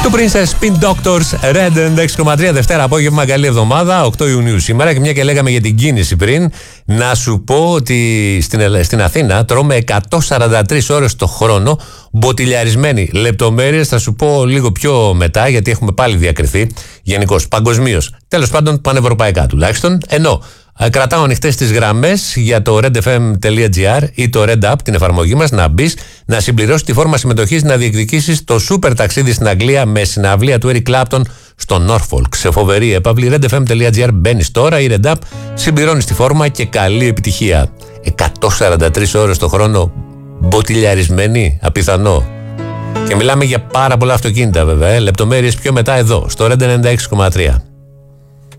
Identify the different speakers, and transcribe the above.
Speaker 1: Του Princess Pink Doctors, Red 96,3, Δευτέρα απόγευμα, καλή εβδομάδα, 8 Ιουνίου σήμερα. Και μια και λέγαμε για την κίνηση πριν, να σου πω ότι στην Αθήνα τρώμε 143 ώρες το χρόνο μποτιλιαρισμένοι. Λεπτομέρειες θα σου πω λίγο πιο μετά, γιατί έχουμε πάλι διακριθεί γενικώς, παγκοσμίως. Τέλος πάντων, πανευρωπαϊκά τουλάχιστον. Ενώ κρατάω ανοιχτές τις γραμμές για το redfm.gr ή το Red App, την εφαρμογή μας, να μπεις, να συμπληρώσεις τη φόρμα συμμετοχής, να διεκδικήσεις το σούπερ ταξίδι στην Αγγλία με συναυλία του Eric Clapton στο Norfolk. Σε φοβερή έπαυλη, redfm.gr, μπαίνεις τώρα ή Red App, συμπληρώνεις τη φόρμα και καλή επιτυχία. 143 ώρες το χρόνο μποτιλιαρισμένοι, απιθανό. Και μιλάμε για πάρα πολλά αυτοκίνητα βέβαια, λεπτομέρειες πιο μετά εδώ, στο Red 96,3.